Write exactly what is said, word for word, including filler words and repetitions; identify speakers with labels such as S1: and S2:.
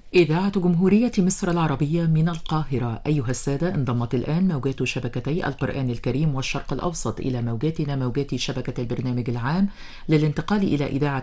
S1: إذاعة جمهورية مصر العربية من القاهرة. أيها السادة، انضمت الآن موجات شبكتي القرآن الكريم والشرق الأوسط إلى موجاتنا موجات شبكة البرنامج العام للانتقال إلى إذاعة